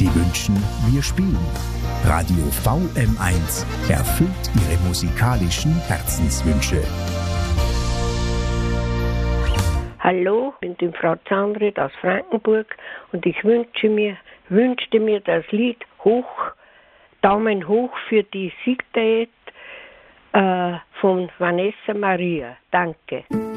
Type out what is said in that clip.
Sie wünschen, wir spielen. Radio VM1 erfüllt Ihre musikalischen Herzenswünsche. Hallo, ich bin die Frau Zandrit aus Frankenburg und ich wünschte mir das Lied Daumen hoch für die Siegdiät von Vanessa Maria. Danke.